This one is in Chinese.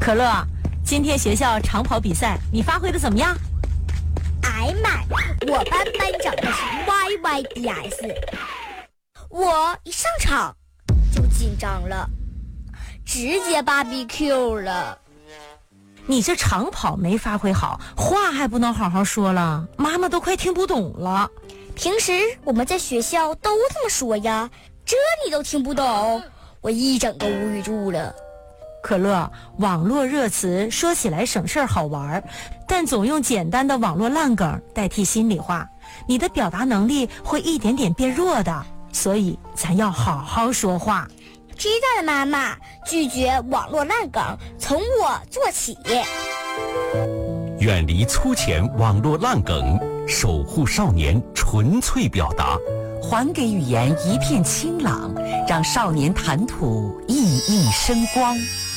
可乐，今天学校长跑比赛你发挥的怎么样？ 哎妈，我班班长可是 YYDS， 我一上场就紧张了，直接BBQ 了。 你这长跑没发挥好，话还不能好好说了，妈妈都快听不懂了。 平时我们在学校都这么说呀，这你都听不懂，我一整个无语住了。 可乐，网络热词说起来省事儿好玩，但总用简单的网络烂梗代替心里话，你的表达能力会一点点变弱的，所以咱要好好说话。 知道了，妈妈，拒绝网络烂梗，从我做起。 远离粗浅网络烂梗，守护少年纯粹表达， 还给语言一片清朗，让少年谈吐熠熠生光。